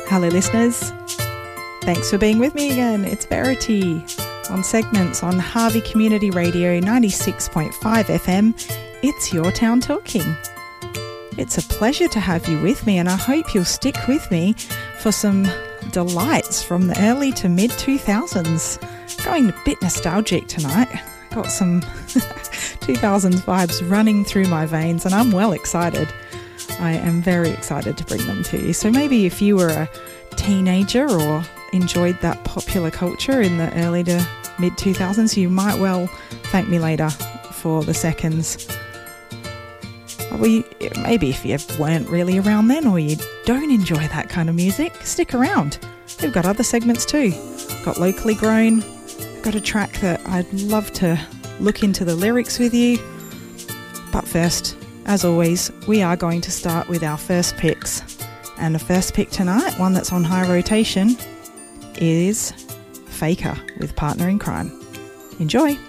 Hello listeners, thanks for being with me again. It's Verity on Segments on Harvey Community Radio 96.5 FM. It's Your Town Talking. It's a pleasure to have you with me, and I hope you'll stick with me for some delights from the early to mid 2000s. Going a bit nostalgic tonight. Got some 2000s vibes running through my veins, and I'm well excited. I am very excited to bring them to you. So maybe if you were a teenager or enjoyed that popular culture in the early to mid 2000s, you might well thank me later for the seconds. Maybe if you weren't really around then, or you don't enjoy that kind of music, stick around. We've got other segments too. Got Locally Grown. Got a track that I'd love to look into the lyrics with you. But first, as always, we are going to start with our first picks. And the first pick tonight, one that's on high rotation, is Faker with Partner in Crime. Enjoy.